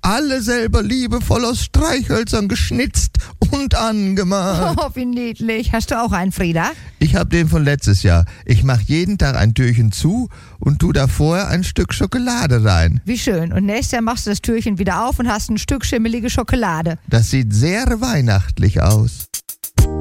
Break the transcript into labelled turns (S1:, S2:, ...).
S1: Alle selber liebevoll aus Streichhölzern geschnitzt und angemalt.
S2: Oh, wie niedlich. Hast du auch einen, Frieda?
S1: Ich habe den von letztes Jahr. Ich mache jeden Tag ein Türchen zu und tu da vorher ein Stück Schokolade rein.
S2: Wie schön. Und nächstes Jahr machst du das Türchen wieder auf und hast ein Stück schimmelige Schokolade.
S1: Das sieht sehr weihnachtlich aus.